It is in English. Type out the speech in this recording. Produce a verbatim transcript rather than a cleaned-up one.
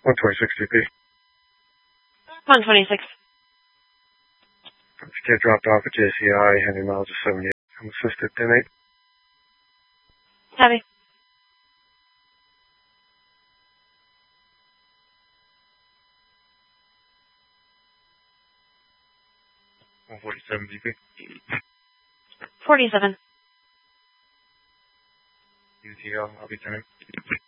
one twenty-six T P. one twenty-six. Get dropped off at J C I, one hundred miles to seventy-eight. I'm assisted, ten eight. Copy. one forty-seven T P. forty-seven. U T L, I'll be ten eight.